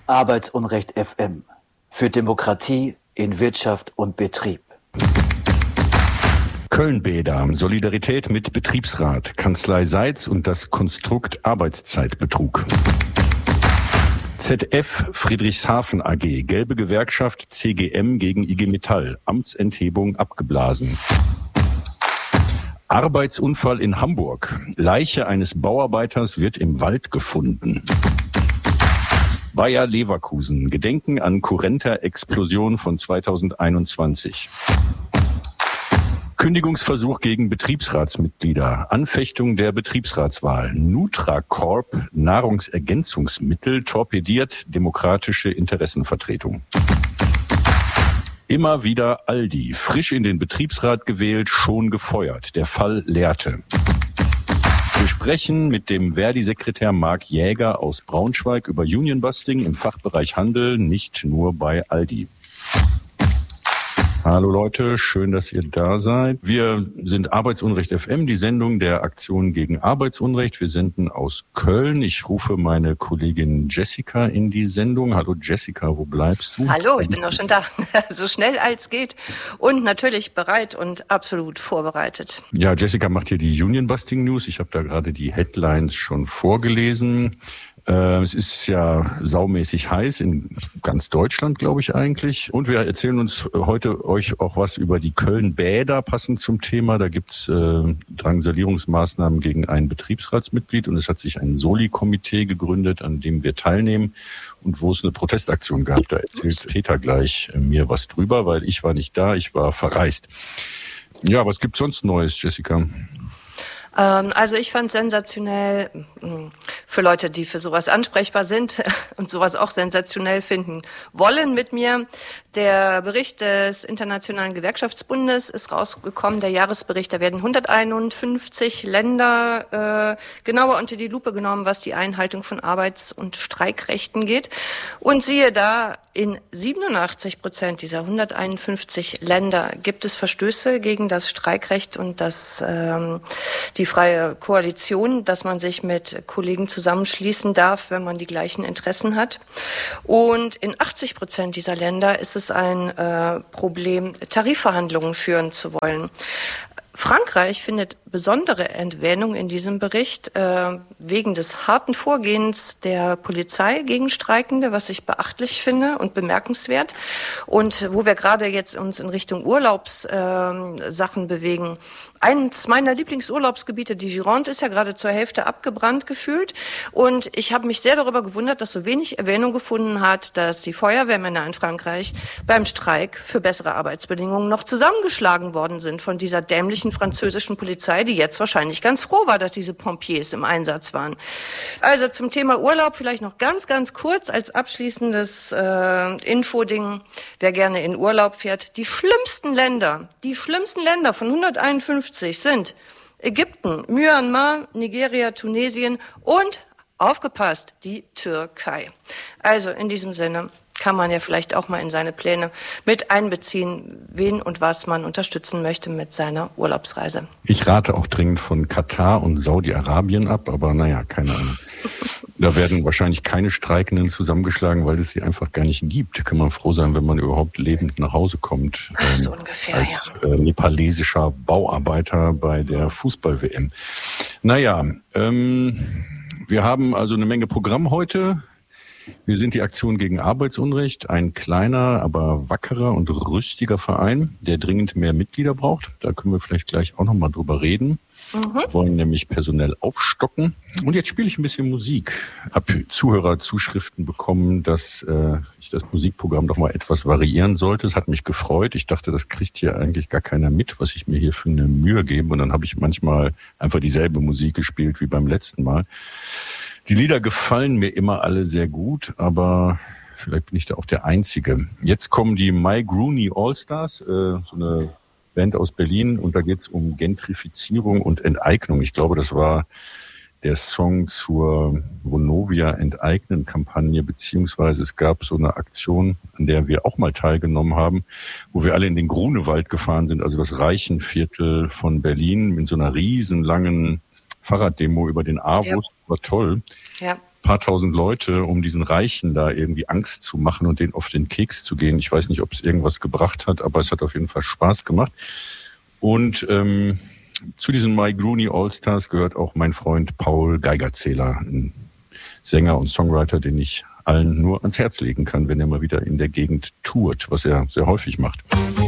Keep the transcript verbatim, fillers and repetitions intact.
Arbeitsunrecht F M. Für Demokratie in Wirtschaft und Betrieb. Köln-Bäder, Solidarität mit Betriebsrat, Kanzlei Seitz und das Konstrukt Arbeitszeitbetrug. Z F Friedrichshafen A G, gelbe Gewerkschaft C G M gegen I G Metall, Amtsenthebung abgeblasen. Arbeitsunfall in Hamburg, Leiche eines Bauarbeiters wird im Wald gefunden. Bayer Leverkusen, Gedenken an Currenta-Explosion von zweitausendeinundzwanzig. Kündigungsversuch gegen Betriebsratsmitglieder, Anfechtung der Betriebsratswahl, Nutracorp, Nahrungsergänzungsmittel, torpediert demokratische Interessenvertretung. Immer wieder Aldi, frisch in den Betriebsrat gewählt, schon gefeuert. Der Fall Lehrte. Wir sprechen mit dem Verdi-Sekretär Marc Jäger aus Braunschweig über Unionbusting im Fachbereich Handel, nicht nur bei Aldi. Hallo Leute, schön, dass ihr da seid. Wir sind Arbeitsunrecht F M, die Sendung der Aktion gegen Arbeitsunrecht. Wir senden aus Köln. Ich rufe meine Kollegin Jessica in die Sendung. Hallo Jessica, wo bleibst du? Hallo, ich bin auch schon da. So schnell als geht und natürlich bereit und absolut vorbereitet. Ja, Jessica macht hier die Unionbusting News. Ich habe da gerade die Headlines schon vorgelesen. Äh, es ist ja saumäßig heiß in ganz Deutschland, glaube ich eigentlich. Und wir erzählen uns heute euch auch was über die Köln-Bäder, passend zum Thema. Da gibt's äh, Drangsalierungsmaßnahmen gegen ein Betriebsratsmitglied und es hat sich ein Soli-Komitee gegründet, an dem wir teilnehmen und wo es eine Protestaktion gab. Da erzählt Peter gleich äh, mir was drüber, weil ich war nicht da, ich war verreist. Ja, was gibt's sonst Neues, Jessica? Also ich fand sensationell, für Leute, die für sowas ansprechbar sind und sowas auch sensationell finden wollen mit mir, der Bericht des Internationalen Gewerkschaftsbundes ist rausgekommen, der Jahresbericht. Da werden hunderteinundfünfzig Länder äh, genauer unter die Lupe genommen, was die Einhaltung von Arbeits- und Streikrechten geht. Und siehe da, in siebenundachtzig Prozent dieser hunderteinundfünfzig Länder gibt es Verstöße gegen das Streikrecht und das ähm, die freie Koalition, dass man sich mit Kollegen zusammenschließen darf, wenn man die gleichen Interessen hat. Und in achtzig Prozent dieser Länder ist es ein äh, Problem, Tarifverhandlungen führen zu wollen. Frankreich findet besondere Erwähnung in diesem Bericht äh, wegen des harten Vorgehens der Polizei gegen Streikende, was ich beachtlich finde und bemerkenswert. Und wo wir gerade jetzt uns in Richtung Urlaubssachen äh, bewegen. Eins meiner Lieblingsurlaubsgebiete, die Gironde, ist ja gerade zur Hälfte abgebrannt gefühlt. Und ich habe mich sehr darüber gewundert, dass so wenig Erwähnung gefunden hat, dass die Feuerwehrmänner in Frankreich beim Streik für bessere Arbeitsbedingungen noch zusammengeschlagen worden sind von dieser dämlichen französischen Polizei, die jetzt wahrscheinlich ganz froh war, dass diese Pompiers im Einsatz waren. Also zum Thema Urlaub vielleicht noch ganz, ganz kurz als abschließendes äh, Infoding, wer gerne in Urlaub fährt. Die schlimmsten Länder, die schlimmsten Länder von hunderteinundfünfzig sind Ägypten, Myanmar, Nigeria, Tunesien und, aufgepasst, die Türkei. Also in diesem Sinne kann man ja vielleicht auch mal in seine Pläne mit einbeziehen, wen und was man unterstützen möchte mit seiner Urlaubsreise. Ich rate auch dringend von Katar und Saudi-Arabien ab, aber naja, keine Ahnung. Da werden wahrscheinlich keine Streikenden zusammengeschlagen, weil es sie einfach gar nicht gibt. Kann man froh sein, wenn man überhaupt lebend nach Hause kommt. Ach, so ähm, ungefähr, als ja. äh, nepalesischer Bauarbeiter bei der Fußball-W M. Naja, ähm, wir haben also eine Menge Programm heute. Wir sind die Aktion gegen Arbeitsunrecht, ein kleiner, aber wackerer und rüstiger Verein, der dringend mehr Mitglieder braucht. Da können wir vielleicht gleich auch nochmal drüber reden. Mhm. Wir wollen nämlich personell aufstocken. Und jetzt spiele ich ein bisschen Musik. Habe Zuhörerzuschriften bekommen, dass äh, ich das Musikprogramm doch mal etwas variieren sollte. Es hat mich gefreut. Ich dachte, das kriegt hier eigentlich gar keiner mit, was ich mir hier für eine Mühe gebe. Und dann habe ich manchmal einfach dieselbe Musik gespielt wie beim letzten Mal. Die Lieder gefallen mir immer alle sehr gut, aber vielleicht bin ich da auch der Einzige. Jetzt kommen die My Groony Allstars, äh, so eine Band aus Berlin, und da geht's um Gentrifizierung und Enteignung. Ich glaube, das war der Song zur Vonovia-Enteignen-Kampagne, beziehungsweise es gab so eine Aktion, an der wir auch mal teilgenommen haben, wo wir alle in den Grunewald gefahren sind, also das Reichenviertel von Berlin, in so einer riesenlangen Fahrraddemo über den Avus. Ja. War toll. Ja. paar tausend Leute, um diesen Reichen da irgendwie Angst zu machen und denen auf den Keks zu gehen. Ich weiß nicht, ob es irgendwas gebracht hat, aber es hat auf jeden Fall Spaß gemacht. Und ähm, zu diesen Mike Rooney All-Stars gehört auch mein Freund Paul Geigerzähler, ein Sänger und Songwriter, den ich allen nur ans Herz legen kann, wenn er mal wieder in der Gegend tourt, was er sehr häufig macht.